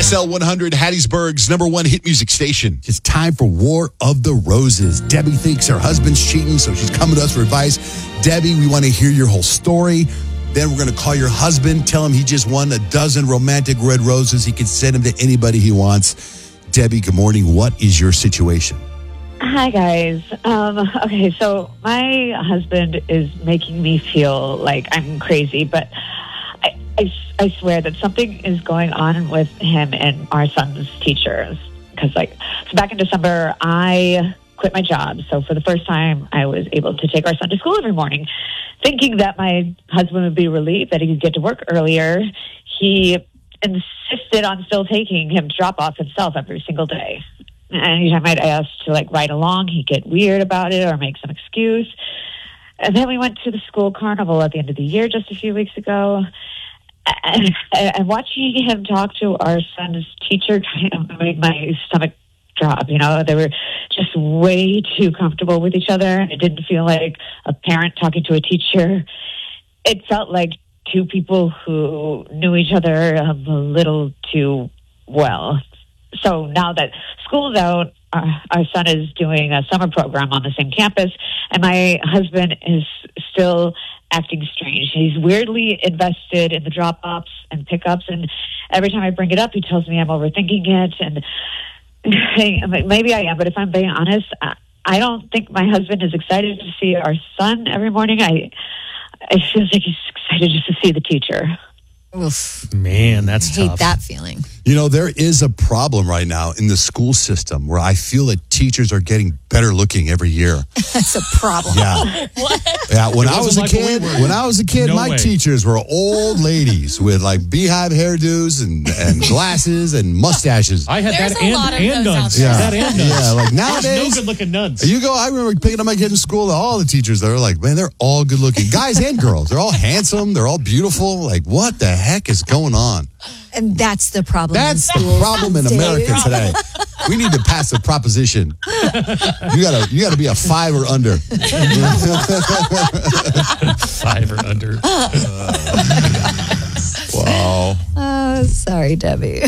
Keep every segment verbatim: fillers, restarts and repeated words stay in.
X L one hundred, Hattiesburg's number one hit music station. It's time for War of the Roses. Debbie thinks her husband's cheating, so she's coming to us for advice. Debbie, we want to hear your whole story. Then we're going to call your husband, tell him he just won a dozen romantic red roses. He can send them to anybody he wants. Debbie, good morning. What is your situation? Hi, guys. Um, okay, so my husband is making me feel like I'm crazy, but I, I, I swear that something is going on with him and our son's teachers. Because, like, so back in December, I quit my job. So for the first time, I was able to take our son to school every morning, thinking that my husband would be relieved that he could get to work earlier. He insisted on still taking him to drop off himself every single day. And anytime I'd ask to, like, ride along, he'd get weird about it or make some excuse. And then we went to the school carnival at the end of the year just a few weeks ago. And, and watching him talk to our son's teacher kind of made my stomach drop. You know, they were just way too comfortable with each other. It didn't feel like a parent talking to a teacher. It felt like two people who knew each other a little too well. So now that school's out, our, our son is doing a summer program on the same campus, and my husband is still acting strange. He's weirdly invested in the drop-offs and pickups, and every time I bring it up, he tells me I'm overthinking it, and maybe I am, but if I'm being honest, I, I don't think my husband is excited to see our son every morning. I, I feel like he's excited just to see the teacher. Oof. Man, that's I hate tough. that feeling. You know, there is a problem right now in the school system where I feel that teachers are getting better looking every year. That's a problem. Yeah. What? Yeah, when It I was wasn't a like kid, when we were- when I was a kid, No my way. teachers were old ladies with like beehive hairdos and, and glasses and mustaches. I had There's that a and, lot of and those out nuns. there. Yeah. That and nuns. Yeah, like There's nowadays- no good-looking nuns. You go, I remember picking up my kid in school, all the teachers, they're like, man, they're all good looking. Guys and girls. They're all handsome. They're all beautiful. Like, what the heck is going on? And that's the problem. That's in the schools, problem in Dave. America today. We need to pass a proposition. You gotta, you gotta be a five or under. Five or under. Wow. Oh, sorry, Debbie.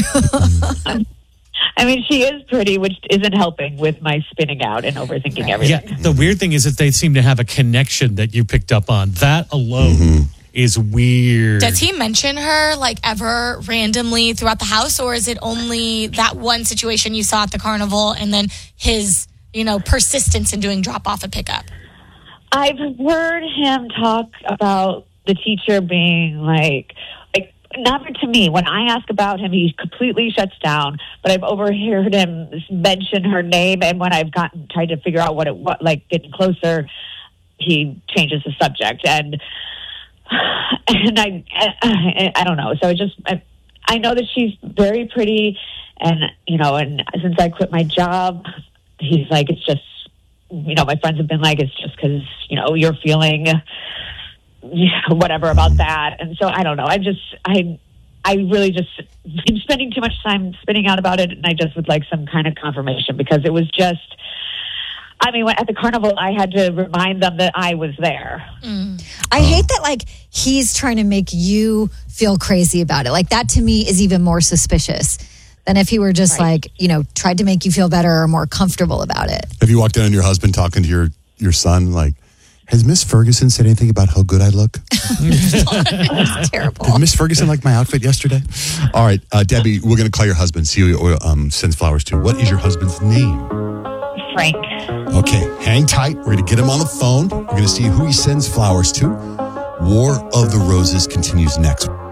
I mean, she is pretty, which isn't helping with my spinning out and overthinking Right. everything. Yeah, the weird thing is that they seem to have a connection that you picked up on. That alone Mm-hmm. is weird. Does he mention her like ever randomly throughout the house, or is it only that one situation you saw at the carnival and then his, you know, persistence in doing drop off and pick up? I've heard him talk about the teacher being like, like never to me. When I ask about him, he completely shuts down. But I've overheard him mention her name, and when I've gotten tried to figure out what it was, like getting closer, he changes the subject. And and I, I, I don't know. So it just, I, I know that she's very pretty, and you know, and since I quit my job, he's like, it's just, you know, my friends have been like, it's just because, you know, you're feeling whatever about that. And so I don't know. I just, I, I really just been spending too much time spinning out about it. And I just would like some kind of confirmation, because it was just, I mean, at the carnival, I had to remind them that I was there. Mm. I hate that, like, he's trying to make you feel crazy about it. Like, that to me is even more suspicious than if he were just Right. like, you know, tried to make you feel better or more comfortable about it. Have you walked in on your husband talking to your, your son, like, has Miss Ferguson said anything about how good I look? It's terrible. Did Miss Ferguson like my outfit yesterday? All right, uh, Debbie, we're going to call your husband, see who he um, sends flowers to. What is your husband's name? Frank. Okay, hang tight. We're going to get him on the phone. We're going to see who he sends flowers to. War of the Roses continues next.